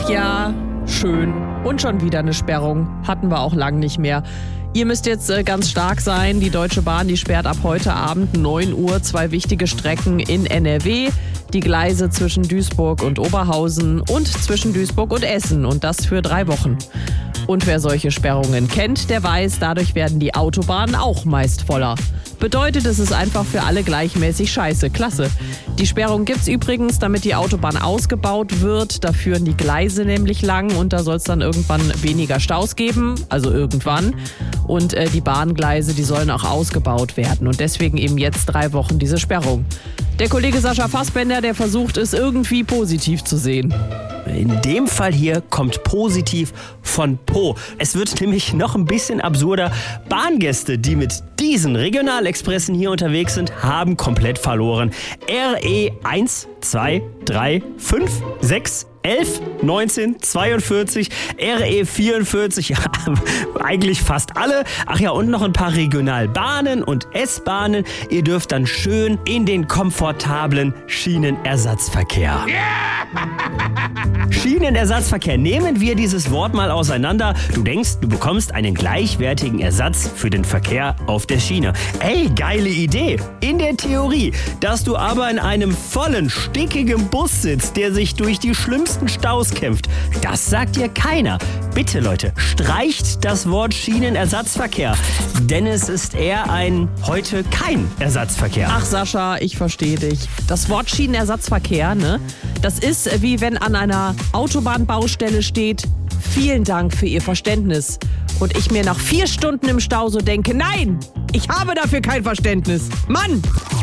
Ach ja, schön. Und schon wieder eine Sperrung. Hatten wir auch lang nicht mehr. Ihr müsst jetzt ganz stark sein. Die Deutsche Bahn, die sperrt ab heute Abend 9 Uhr 2 wichtige Strecken in NRW. Die Gleise zwischen Duisburg und Oberhausen und zwischen Duisburg und Essen. Und das für 3 Wochen. Und wer solche Sperrungen kennt, der weiß, dadurch werden die Autobahnen auch meist voller. Bedeutet, es ist einfach für alle gleichmäßig scheiße. Klasse. Die Sperrung gibt's übrigens, damit die Autobahn ausgebaut wird. Da führen die Gleise nämlich lang und da soll es dann irgendwann weniger Staus geben. Also irgendwann. Und die Bahngleise, die sollen auch ausgebaut werden. Und deswegen eben jetzt 3 Wochen diese Sperrung. Der Kollege Sascha Fassbender, der versucht es irgendwie positiv zu sehen. In dem Fall hier kommt positiv von Po. Es wird nämlich noch ein bisschen absurder. Bahngäste, die mit diesen Regionalexpressen hier unterwegs sind, haben komplett verloren. RE 1, 2, 3, 5, 6, 11, 19, 42, RE 44, ja, eigentlich fast alle. Ach ja, und noch ein paar Regionalbahnen und S-Bahnen. Ihr dürft dann schön in den komfortablen Schienenersatzverkehr. Schienenersatzverkehr. Nehmen wir dieses Wort mal auseinander. Du denkst, du bekommst einen gleichwertigen Ersatz für den Verkehr auf der Schiene. Ey, geile Idee. In der Theorie, dass du aber in einem vollen, stickigen Bus sitzt, der sich durch die schlimmsten Staus kämpft. Das sagt dir keiner. Bitte, Leute, streicht das Wort Schienenersatzverkehr, denn es ist eher heute kein Ersatzverkehr. Ach Sascha, ich verstehe dich. Das Wort Schienenersatzverkehr, ne? Das ist wie wenn an einer Autobahnbaustelle steht, vielen Dank für Ihr Verständnis. Und ich mir nach 4 Stunden im Stau so denke, nein, ich habe dafür kein Verständnis. Mann!